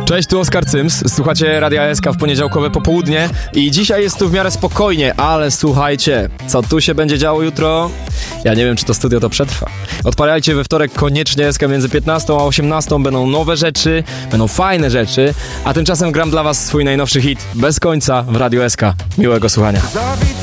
Cześć, tu Oskar Cyms, słuchacie Radia SK w poniedziałkowe popołudnie i dzisiaj jest tu w miarę spokojnie, ale słuchajcie, co tu się będzie działo jutro? Ja nie wiem, czy to studio to przetrwa. Odpalajcie we wtorek koniecznie SK między 15 a 18, będą nowe rzeczy, będą fajne rzeczy, a tymczasem gram dla was swój najnowszy hit Bez końca w Radio SK. Miłego słuchania.